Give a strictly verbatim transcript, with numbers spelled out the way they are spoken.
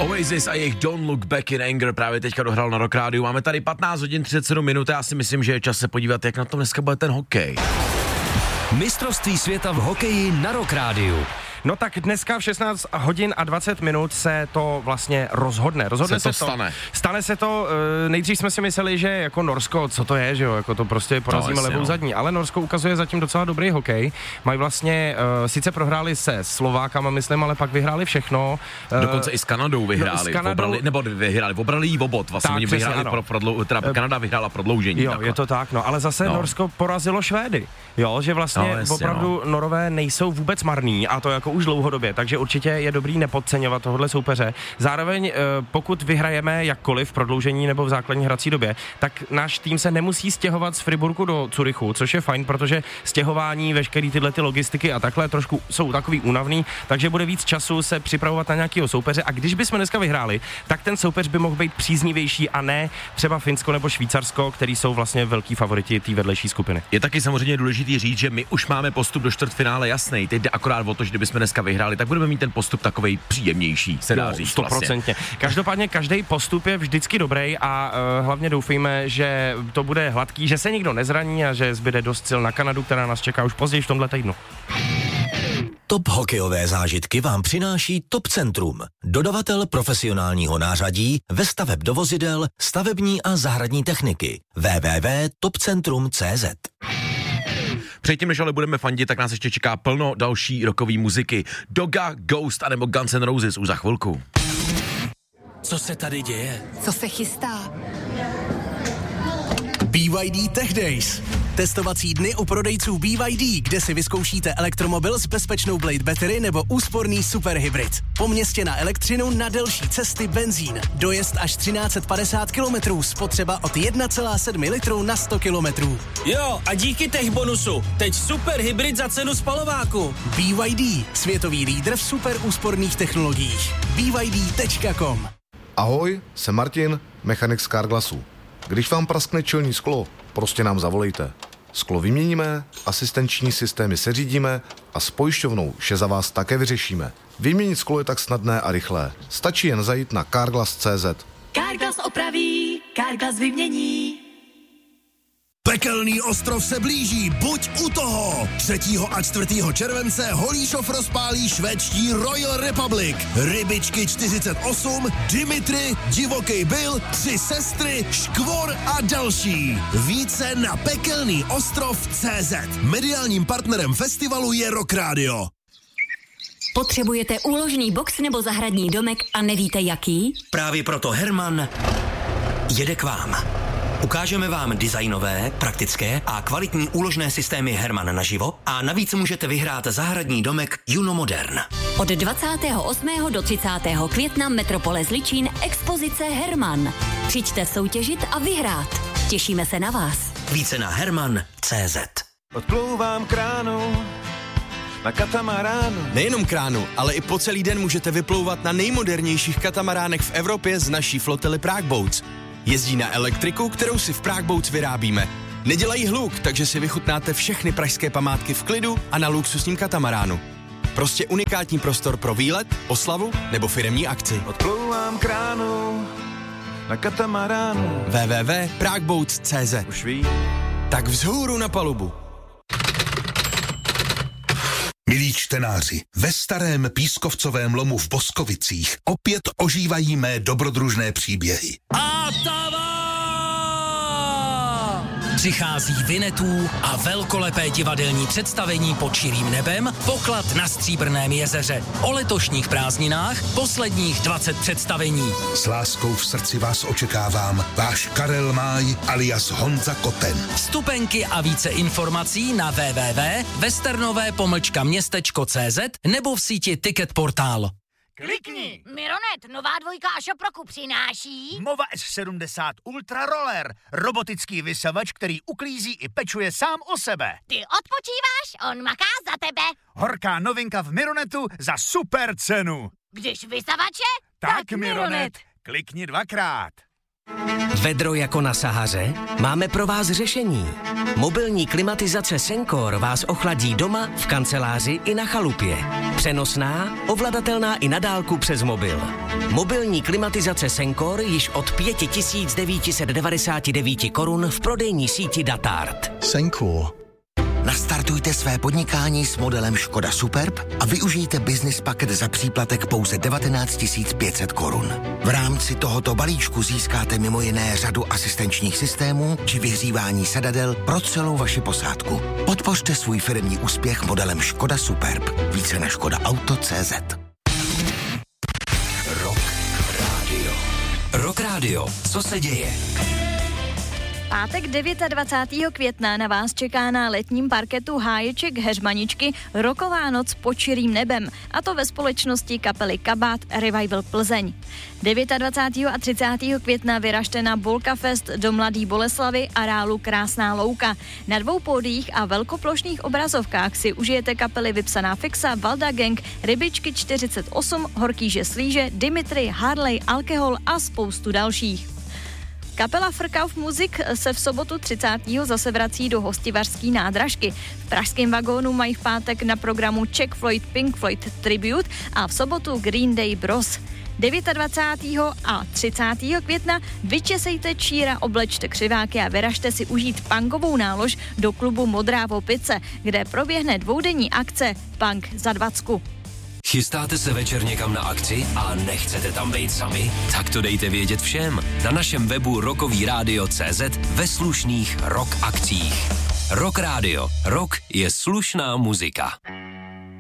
Oasis a jejich Don't Look Back in Anger právě teďka dohrál na Rock Rádiu. Máme tady patnáct hodin třicet sedm minut a já si myslím, že je čas se podívat, jak na tom dneska bude ten hokej. Mistrovství světa v hokeji na Rock Rádiu. No tak dneska v šestnáct hodin a dvacet minut se to vlastně rozhodne. Rozhodne se to se to stane. Stane se to, nejdřív jsme si mysleli, že jako Norsko, co to je, že jo, jako to prostě porazíme no, levou no. zadní, ale Norsko ukazuje zatím docela dobrý hokej. Mají vlastně, uh, sice prohráli se Slovákama, myslím, ale pak vyhráli všechno. Uh, Dokonce i s Kanadou vyhráli, no, s Kanadou... Obrali, nebo vyhráli, obrali jí obot, vlastně tak, oni přesně, vyhráli pro prodlou, teda Kanada vyhrála prodloužení. Jo, takhle. je to tak, no, ale zase no. Norsko porazilo Švédy, jo, že vlastně no, jasně, opravdu no. Norové nejsou vůbec marní a to jako už dlouhodobě, takže určitě je dobrý nepodceňovat tohle soupeře. Zároveň pokud vyhrajeme jakkoliv v prodloužení nebo v základní hrací době, tak náš tým se nemusí stěhovat z Friburku do Curychu, což je fajn, protože stěhování, veškerý tyhle ty logistiky a takhle trošku jsou takový únavný, takže bude víc času se připravovat na nějakého soupeře a když bychom dneska vyhráli, tak ten soupeř by mohl být příznivější a ne třeba Finsko nebo Švýcarsko, který jsou vlastně velký favoriti té vedlejší skupiny. Je taky samozřejmě důležitý říct, že my už máme postup do čtvrtfinále jasný. Teď jde akorát o to, že kdybychom dneska vyhráli, tak budeme mít ten postup takovej příjemnější, se dá říct. stoprocentně. Vlastně. Každopádně každý postup je vždycky dobrý a uh, hlavně doufejme, že to bude hladký, že se nikdo nezraní a že zbyde dost sil na Kanadu, která nás čeká už později v tomhle týdnu. Top hokejové zážitky vám přináší Top Centrum, dodavatel profesionálního nářadí ve staveb do vozidel, stavební a zahradní techniky. w w w tečka top centrum tečka c z. Předtím, než ale budeme fandit, tak nás ještě čeká plno další rockové muziky. Doga, Ghost anebo Guns N' Roses už za chvilku. Co se tady děje? Co se chystá? B Y D Tech Days. Testovací dny u prodejců B Y D, kde si vyzkoušíte elektromobil s bezpečnou Blade Battery nebo úsporný superhybrid. Po městě na elektřinu, na delší cesty benzín. Dojezd až třináct set padesát kilometrů, spotřeba od jedna celá sedm litru na sto kilometrů. Jo, a díky tech bonusu, teď superhybrid za cenu spalováku. B Y D, světový lídr v super úsporných technologiích. B Y D tečka com. Ahoj, jsem Martin, mechanik z Carglassu. Když vám praskne čelní sklo, prostě nám zavolejte. Sklo vyměníme, asistenční systémy seřídíme a s pojišťovnou vše za vás také vyřešíme. Vyměnit sklo je tak snadné a rychlé. Stačí jen zajít na carglass tečka c z. Carglass opraví, Carglass vymění. Pekelný ostrov se blíží, buď u toho! třetího a čtvrtého července Holíšov rozpálí švédští Royal Republic. Rybičky čtyřicet osm, Dimitri, Divoký Bill, Tři sestry, Škvor a další. Více na pekelný ostrov tečka c z. Mediálním partnerem festivalu je Rock Radio. Potřebujete úložný box nebo zahradní domek a nevíte jaký? Právě proto Herman jede k vám. Ukážeme vám designové, praktické a kvalitní úložné systémy Herman naživo a navíc můžete vyhrát zahradní domek Juno Modern. Od dvacátého osmého do třicátého května Metropole Zličín expozice Herman. Přijďte soutěžit a vyhrát. Těšíme se na vás. Více na herman tečka c z. Odplouvám kránu na katamaránu. Nejenom kránu, ale i po celý den můžete vyplouvat na nejmodernějších katamaránech v Evropě z naší flotily Prague Boats. Jezdí na elektriku, kterou si v Prague Boats vyrábíme. Nedělají hluk, takže si vychutnáte všechny pražské památky v klidu a na luxusním katamaránu. Prostě unikátní prostor pro výlet, oslavu nebo firemní akci. Odplouvám kránu na katamaránu. w w w tečka prague boats tečka c z. Už ví. Tak vzhůru na palubu. Milí čtenáři, ve starém pískovcovém lomu v Boskovicích opět ožívají mé dobrodružné příběhy. A tava! Přichází Vinetů a velkolepé divadelní představení Pod širým nebem, Poklad na Stříbrném jezeře. O letošních prázdninách posledních dvacet představení. S láskou v srdci vás očekávám, váš Karel Máj alias Honza Koten. Vstupenky a více informací na w w w tečka westernové pomlčka městečko tečka c z nebo v síti Ticket Portál. Klikni! Mironet, nová dvojka Ašoproku přináší Mova S sedmdesát Ultra Roller, robotický vysavač, který uklízí i pečuje sám o sebe. Ty odpočíváš, on maká za tebe. Horká novinka v Mironetu za super cenu. Když vysavače, tak, tak Mironet. Mironet. Klikni dvakrát. Vedro jako na Sahaře? Máme pro vás řešení. Mobilní klimatizace Sencor vás ochladí doma, v kanceláři i na chalupě. Přenosná, ovladatelná i na dálku přes mobil. Mobilní klimatizace Sencor již od pět tisíc devět set devadesát devět korun v prodejní síti Datart. Sencor. Nastartujte své podnikání s modelem Škoda Superb a využijte business paket za příplatek pouze devatenáct tisíc pět set korun. V rámci tohoto balíčku získáte mimo jiné řadu asistenčních systémů či vyhřívání sedadel pro celou vaši posádku. Podpořte svůj firemní úspěch modelem Škoda Superb. Více na škoda auto tečka cé zet. Rock Radio. Rock Radio. Co se děje? Pátek dvacátého devátého května na vás čeká na letním parketu Háječek Heřmaničky roková noc pod širým nebem, a to ve společnosti kapely Kabát Revival Plzeň. dvacátého devátého a třicátého května vyražte na Bolka Fest do Mladý Boleslavi areálu Krásná louka. Na dvou pódiích a velkoplošných obrazovkách si užijete kapely Vypsaná fixa, Valda Gang, Rybičky čtyřicet osm, Horkýže Slíže, Dimitri, Harley, Alkohol a spoustu dalších. Kapela Frkauf Music se v sobotu třicátého zase vrací do Hostivařský nádražky. V pražském vagónu mají v pátek na programu Czech Floyd Pink Floyd Tribute a v sobotu Green Day Bros. dvacátého devátého a třicátého května vyčesejte číra, oblečte křiváky a vyražte si užít punkovou nálož do klubu Modrá Vopice, kde proběhne dvoudenní akce Punk za dvacku. Chystáte se večer někam na akci a nechcete tam být sami? Tak to dejte vědět všem na našem webu rockový rádio tečka cé zet ve slušných rock akcích. Rock Radio. Rock je slušná muzika.